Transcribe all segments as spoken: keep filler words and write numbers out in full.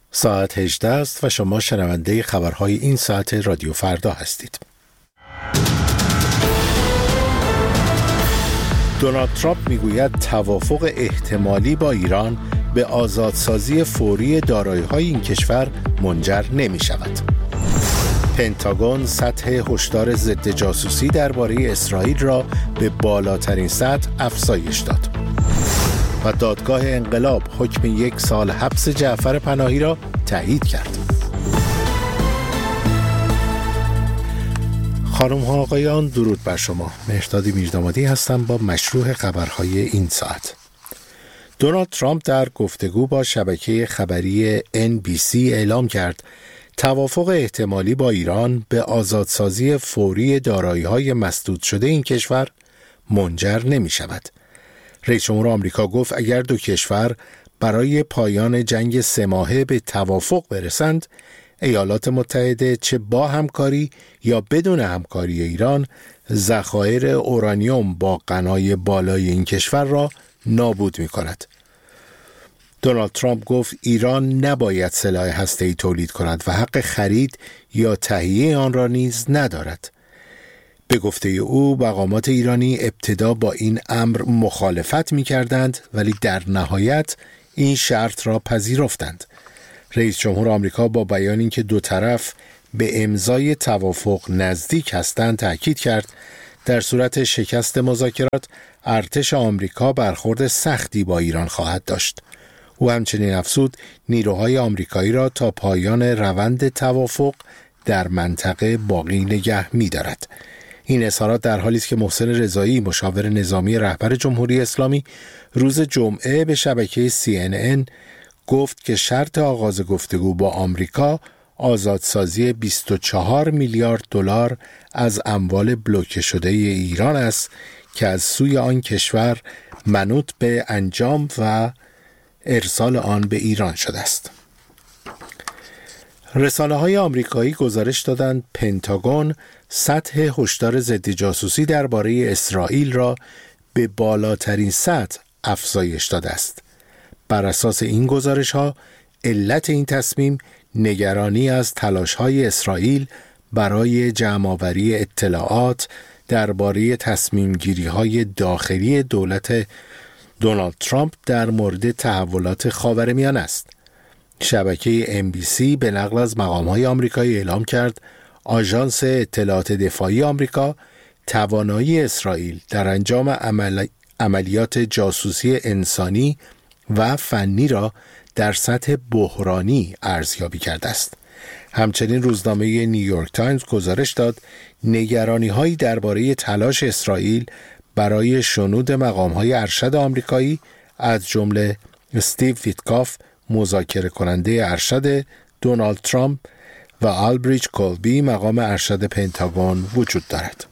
ساعت هجده است و شما شنونده خبرهای این ساعت رادیو فردا هستید. دونالد ترامپ میگوید توافق احتمالی با ایران به آزادسازی فوری دارایی‌های این کشور منجر نمی شود. پنتاگون سطح هشدار ضد جاسوسی درباره اسرائیل را به بالاترین سطح افزایش داد. و دادگاه انقلاب حکم یک سال حبس جعفر پناهی را تایید کرد. خانم ها آقایان، درود بر شما. مهرداد میردامادی هستم با مشروع خبرهای این ساعت. دونالد ترامپ در گفتگو با شبکه خبری ان بی سی اعلام کرد توافق احتمالی با ایران به آزادسازی فوری دارایی‌های مسدود شده این کشور منجر نمی شود. رئیس جمهور آمریکا گفت اگر دو کشور برای پایان جنگ سه ماهه به توافق برسند، ایالات متحده چه با همکاری یا بدون همکاری ایران ذخایر اورانیوم با غنای بالای این کشور را نابود می کند. دونالد ترامپ گفت ایران نباید سلاح هسته‌ای تولید کند و حق خرید یا تهیه آن را نیز ندارد. به گفته او مقامات ایرانی ابتدا با این امر مخالفت می کردند ولی در نهایت این شرط را پذیرفتند. رئیس جمهور آمریکا با بیان اینکه دو طرف به امضای توافق نزدیک هستند تاکید کرد در صورت شکست مذاکرات ارتش آمریکا برخورد سختی با ایران خواهد داشت. او همچنین افزود نیروهای آمریکایی را تا پایان روند توافق در منطقه باقی نگه می دارد. این اظهارات در حالی است که محسن رضایی مشاور نظامی رهبر جمهوری اسلامی روز جمعه به شبکه سی ان ان گفت که شرط آغاز گفتگو با آمریکا آزادسازی بیست و چهار میلیارد دلار از اموال بلوکه شده ایران است که از سوی آن کشور منوط به انجام و ارسال آن به ایران شده است. رسانه‌های آمریکایی گزارش دادند پنتاگون سطح هشدار ضد جاسوسی درباره اسرائیل را به بالاترین سطح افزایش داده است. بر اساس این گزارش‌ها علت این تصمیم نگرانی از تلاش‌های اسرائیل برای جمع‌آوری اطلاعات درباره تصمیم‌گیری‌های داخلی دولت دونالد ترامپ در مورد تحولات خاورمیانه است. شبکه ام بی سی به نقل از مقام‌های آمریکایی اعلام کرد آژانس اطلاعات دفاعی آمریکا توانایی اسرائیل در انجام عمل... عملیات جاسوسی انسانی و فنی را در سطح بحرانی ارزیابی کرده است. همچنین روزنامه نیویورک تایمز گزارش داد نگرانی‌هایی درباره تلاش اسرائیل برای شنود مقام‌های ارشد آمریکایی از جمله استیو ویتکاف مذاکره کننده ارشد دونالد ترامپ و آلبریچ کولبی مقام ارشد پنتاگون وجود دارد.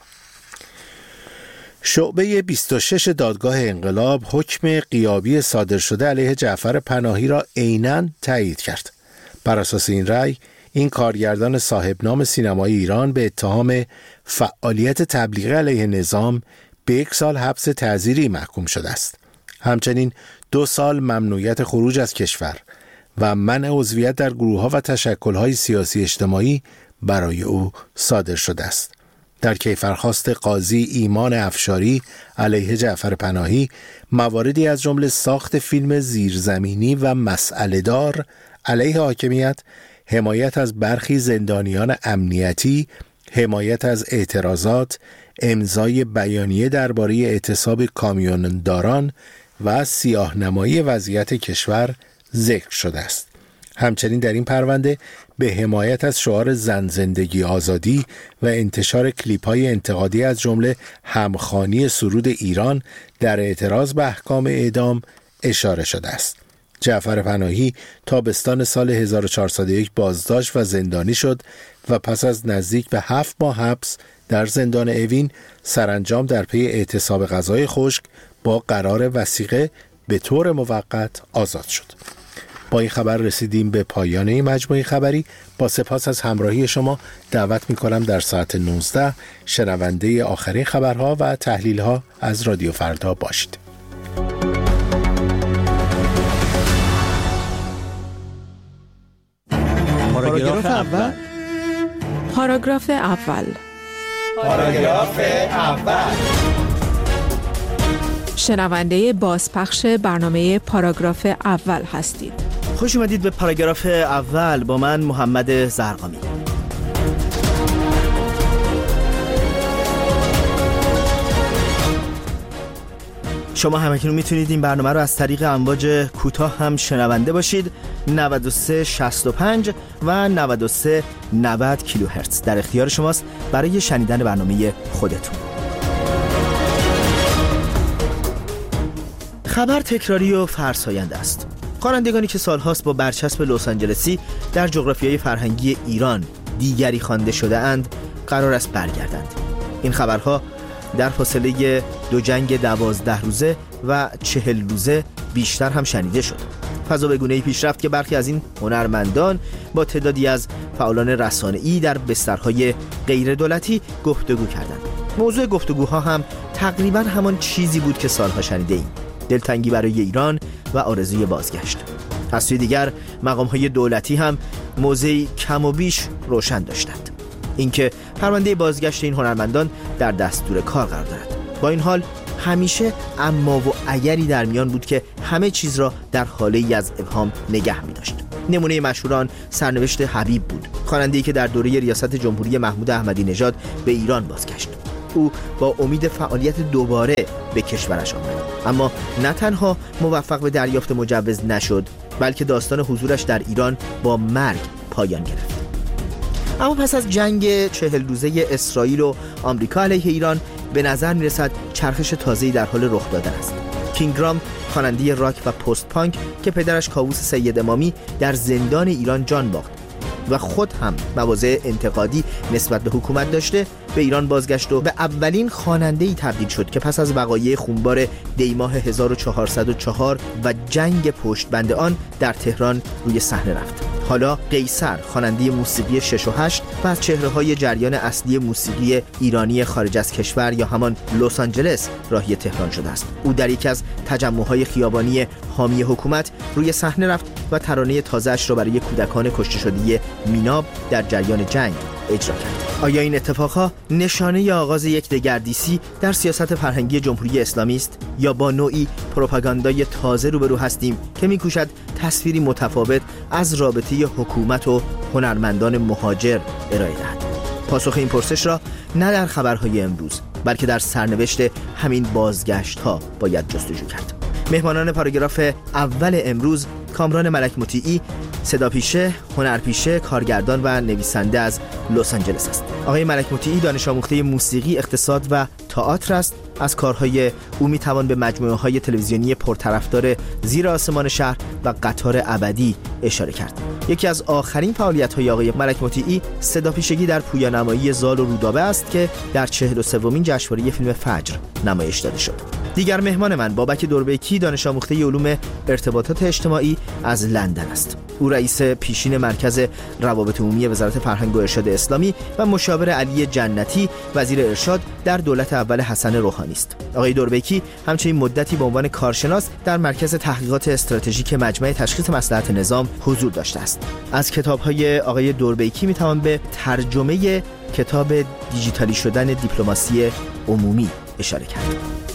شعبه بیست و شش دادگاه انقلاب حکم غیابی صادر شده علیه جعفر پناهی را عیناً تایید کرد. بر اساس این رأی این کارگردان صاحب نام سینمایی ایران به اتهام فعالیت تبلیغی علیه نظام به یک سال حبس تعزیری محکوم شده است. همچنین دو سال ممنوعیت خروج از کشور و منع عضویت در گروه‌ها و تشکل‌های سیاسی اجتماعی برای او صادر شده است. در کیفرخواست قاضی ایمان افشاری علیه جعفر پناهی مواردی از جمله ساخت فیلم زیرزمینی و مسئله‌دار علیه حاکمیت، حمایت از برخی زندانیان امنیتی، حمایت از اعتراضات، امضای بیانیه درباره اعتصاب کامیونداران و سیاه‌نمایی وضعیت کشور ذکر شده است. همچنین در این پرونده به حمایت از شعار زن زندگی آزادی و انتشار کلیپ‌های انتقادی از جمله همخوانی سرود ایران در اعتراض به احکام اعدام اشاره شده است. جعفر پناهی تابستان سال هزار و چهارصد و یک بازداشت و زندانی شد و پس از نزدیک به هفت ماه حبس در زندان اوین سرانجام در پی اعتصاب غذای خشک با قرار وثیقه به طور موقت آزاد شد. با این خبر رسیدیم به پایان این مجموعه خبری. با سپاس از همراهی شما دعوت می‌کنم در ساعت نوزده شنونده آخرین خبرها و تحلیل‌ها از رادیو فردا باشید. پاراگراف اول. پاراگراف اول. پاراگراف اول. شنونده بازپخش برنامه پاراگراف اول هستید. خوش اومدید به پاراگراف اول با من محمد زرقامی. شما همکنون میتونید این برنامه رو از طریق امواج کوتاه هم شنونده باشید. نود و سه شصت و پنج و نود و سه نود کیلوهرتز در اختیار شماست برای شنیدن برنامه خودتون. خبر تکراری و فرساینده است. خوانندگانی که سالهاست با برچسب لس آنجلسی در جغرافیای فرهنگی ایران دیگری خوانده شده اند قرار است برگردند. این خبرها در فاصله دو جنگ دوازده روزه و چهل روزه بیشتر هم شنیده شد. فضا به گونه‌ای پیش رفت که برخی از این هنرمندان با تعدادی از فعالان رسانه‌ای در بسترهای غیر دولتی گفتگو کردند. موضوع گفتگوها هم تقریباً همان چیزی بود که سالها شنیده ایم: دلتنگی برای ایران و آرزوی بازگشت. از سوی دیگر مقام‌های دولتی هم موضعی کم و بیش روشن داشتند، اینکه پرونده بازگشت این هنرمندان در دستور کار قرار دارد. با این حال همیشه اما و اگری در میان بود که همه چیز را در حاله‌ای از ابهام نگه می‌داشت. نمونه مشهوران سرنوشت حبیب بود، خواننده‌ای که در دوره ریاست جمهوری محمود احمدی نژاد به ایران بازگشت. او با امید فعالیت دوباره به کشورش آمد، اما نه تنها موفق به دریافت مجوز نشد، بلکه داستان حضورش در ایران با مرگ پایان گرفت. اما پس از جنگ چهل روزه اسرائیل و آمریکا علیه ایران به نظر میرسد چرخش تازه‌ای در حال رخ دادن است. کینگرام، خواننده راک و پست پانک که پدرش کاووس سید امامی در زندان ایران جان باخت و خود هم مواضع انتقادی نسبت به حکومت داشته، به ایران بازگشت و به اولین خواننده‌ای تبدیل شد که پس از وقایع خونبار دیماه هزار و چهارصد و چهار و جنگ پشت بند آن در تهران روی صحنه رفت. حالا قیصر، خواننده موسیقی شش و هشت و از چهره‌های جریان اصلی موسیقی ایرانی خارج از کشور یا همان لس آنجلس راهی تهران شده است. او در یکی از تجمع‌های خیابانی حامی حکومت روی صحنه رفت و ترانه تازه‌اش را برای کودکان کشته شده میناب در جریان جنگ اجرا کرد. آیا این اتفاقها نشانه آغاز یک دگردیسی در سیاست فرهنگی جمهوری اسلامی است یا با نوعی پروپاگاندای تازه روبرو هستیم که می‌کوشد تصویری متفاوت از رابطه حکومت و هنرمندان مهاجر ارائه دهد؟ پاسخ این پرسش را نه در خبرهای امروز بلکه در سرنوشت همین بازگشت‌ها باید جستجو کرد. مهمانان پاراگراف اول امروز کامران ملک مطیعی، صداپیشه، هنرپیشه، کارگردان و نویسنده از لس آنجلس است. آقای ملک مطیعی دانش آموخته موسیقی، اقتصاد و تئاتر است. از کارهای او میتوان به مجموعه‌های تلویزیونی پرطرفدار زیر آسمان شهر و قطار ابدی اشاره کرد. یکی از آخرین فعالیت‌های آقای ملک مطیعی صداپیشگی در پویانمایی زال و رودابه است که در چهل و سومین جشنواره فیلم فجر نمایش داده شد. دیگر مهمان من بابک دوربیکی، دانش آموخته علوم ارتباطات اجتماعی از لندن است. او رئیس پیشین مرکز روابط عمومی وزارت فرهنگ و ارشاد اسلامی و مشاور علی جنتی وزیر ارشاد در دولت اول حسن روحانی است. آقای دوربیکی همچنین مدتی به عنوان کارشناس در مرکز تحقیقات استراتژیک مجمع تشخیص مصلحت نظام حضور داشته است. از کتاب‌های آقای دوربیکی میتوان به ترجمه کتاب دیجیتالی شدن دیپلماسی عمومی اشاره کرد.